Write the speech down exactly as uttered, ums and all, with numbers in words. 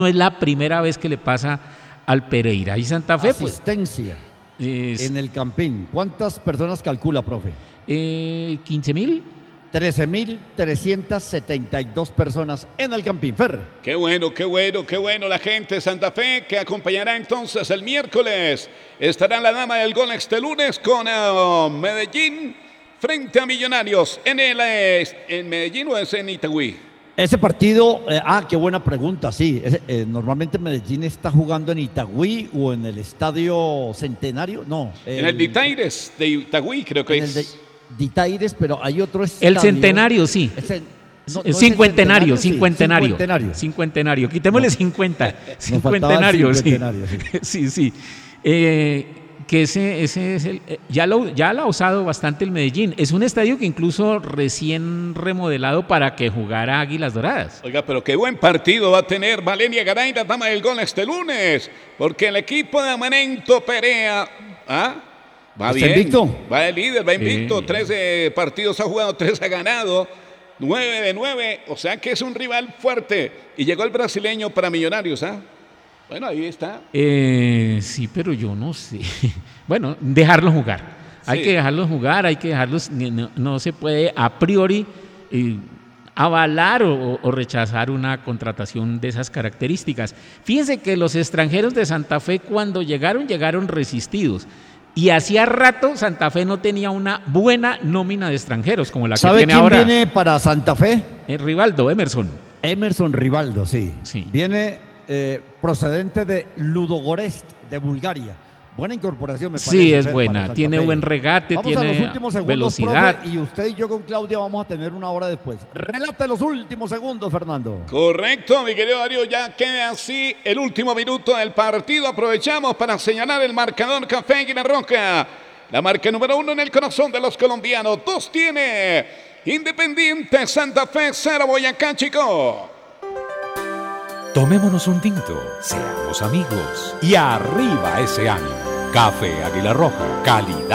no es la primera vez que le pasa al Pereira. Y Santa Fe, pues, Asistencia es, en el Campín. ¿Cuántas personas calcula, profe? eh, quince mil. trece mil trescientas setenta y dos personas en el Campín. Fer. Qué bueno, qué bueno, qué bueno la gente de Santa Fe que acompañará entonces el miércoles. Estará la dama del gol este lunes con uh, Medellín frente a Millonarios. ¿En, el, eh, ¿En Medellín o es en Itagüí? Ese partido, eh, ah, qué buena pregunta, sí. Ese, eh, normalmente Medellín está jugando en Itagüí o en el Estadio Centenario, no. El, en el Ditaires de Itagüí creo que en es. El de Ditaires, pero hay otro estadio. El Centenario, sí. Es el, no, no cincuentenario, es el cincuentenario, sí, cincuentenario. Cincuentenario. Quitémosle No. cincuenta. Cincuentenario, cincuentenario, sí. sí. Sí, sí. Eh, que ese, ese es el. Ya lo, ya lo ha usado bastante el Medellín. Es un estadio que incluso recién remodelado para que jugara Águilas Doradas. Oiga, pero qué buen partido va a tener Valeria Garay, la dama del gol este lunes. Porque el equipo de Amanento Perea. ¿Ah? Va bien, invicto? Va de líder, va invicto, Sí. trece partidos ha jugado, tres ha ganado, nueve de nueve, o sea que es un rival fuerte. Y llegó el brasileño para Millonarios, ¿ah? Bueno, ahí está. Eh, sí, pero yo no sé. Bueno, dejarlo jugar. Hay Sí. que dejarlos jugar, hay que dejarlos. No, no se puede a priori eh, avalar o, o rechazar una contratación de esas características. Fíjense que los extranjeros de Santa Fe, cuando llegaron, llegaron resistidos. Y hacía rato Santa Fe no tenía una buena nómina de extranjeros como la que ¿Sabe tiene quién ahora. viene para Santa Fe? Eh, Rivaldo, Emerson. Emerson Rivaldo, sí. Sí. Viene eh, procedente de Ludogorets, de Bulgaria. Buena incorporación, me parece. Sí, es Fer, para buena. Santa Tiene Fe. buen regate, Vamos a los tiene últimos segundos, velocidad. profe, y usted y yo con Claudia vamos a tener una hora después. Relata los últimos segundos, Fernando. Correcto, mi querido Darío, ya queda así el último minuto del partido. Aprovechamos para señalar el marcador Café Águila Roja. La marca número uno en el corazón de los colombianos. Dos tiene Independiente Santa Fe, cero Boyacá, Chico. Tomémonos un tinto, seamos amigos y arriba ese ánimo. Café Águila Roja, calidad.